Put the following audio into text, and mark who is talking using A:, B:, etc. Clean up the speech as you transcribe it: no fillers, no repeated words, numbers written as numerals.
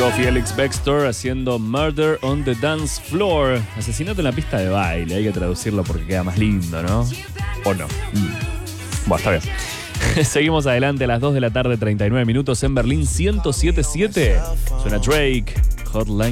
A: Felix Baxter haciendo Murder on the Dance Floor. Asesinato en la pista de baile. Hay que traducirlo porque queda más lindo, ¿no? ¿O no? Bueno, está bien. Seguimos adelante a las 2 de la tarde, 39 minutos en Berlín 107.7. Suena Drake, Hotline.